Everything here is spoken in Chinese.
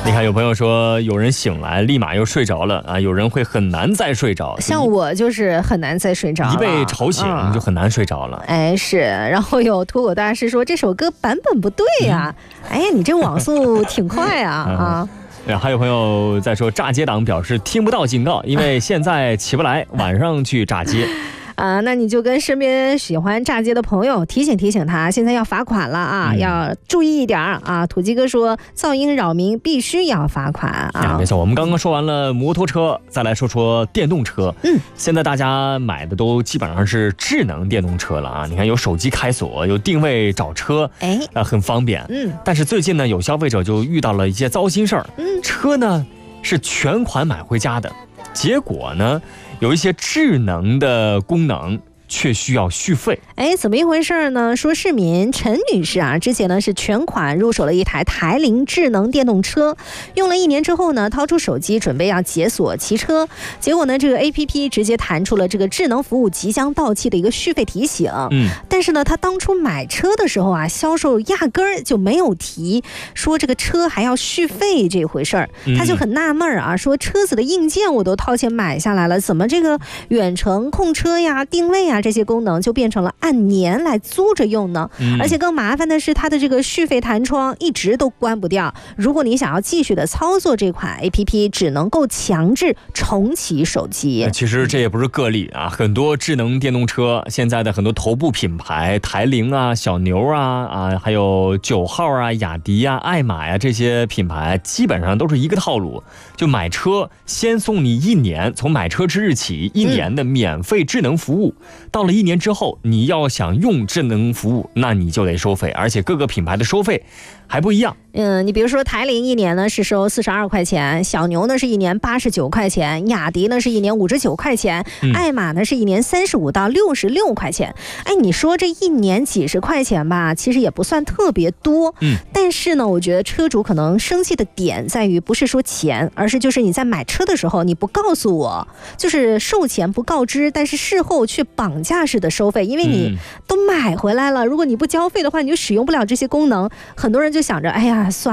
你看，有朋友说有人醒来立马又睡着了啊，有人会很难再睡着。 像我就是很难再睡着了， 一被吵醒就很难睡着了。 哎，是。然后有脱口大师说这首歌版本不对呀，哎呀，你这网速挺快啊。 还有朋友在说炸街党表示听不到警告，因为现在起不来，晚上去炸街。 那你就跟身边喜欢炸街的朋友提醒提醒他，现在要罚款了啊，要注意一点啊。土鸡哥说噪音扰民必须要罚款啊。 没错，我们刚刚说完了摩托车，再来说说电动车。现在大家买的都基本上是智能电动车了啊。你看有手机开锁，有定位找车，很方便。但是最近呢，有消费者就遇到了一些糟心事儿。车呢是全款买回家的，结果呢有一些智能的功能却需要续费。 怎么一回事呢？说市民陈女士啊，之前呢是全款入手了一台台铃智能电动车，用了1年之后呢，掏出手机准备要解锁骑车，结果呢这个 APP 直接弹出了这个智能服务即将到期的一个续费提醒。但是呢她当初买车的时候啊，销售压根儿就没有提说这个车还要续费这回事儿，她就很纳闷啊，说车子的硬件我都掏钱买下来了，怎么这个远程控车呀、定位啊这些功能就变成了按年来租着用呢？而且更麻烦的是，它的这个续费弹窗一直都关不掉。如果你想要继续的操作这款 APP， 只能够强制重启手机。 其实这也不是个例啊，很多智能电动车现在的很多头部品牌，台铃啊、小牛啊，还有9号啊、雅迪啊、爱玛呀这些品牌，基本上都是一个套路，就买车先送你1年，从买车之日起1年的免费智能服务。到了1年之后，你要想用智能服务，那你就得收费，而且各个品牌的收费还不一样。 你比如说台铃1年呢是收42块钱，小牛呢是1年89块钱，雅迪呢是1年59块钱，爱玛呢是1年35到66块钱。你说这1年几十块钱吧，其实也不算特别多。但是呢，我觉得车主可能生气的点在于不是说钱，而是就是你在买车的时候你不告诉我，就是售前不告知，但是事后却绑架式的收费，因为你都买回来了，如果你不交费的话，你就使用不了这些功能。很多人就想着，哎呀，算了。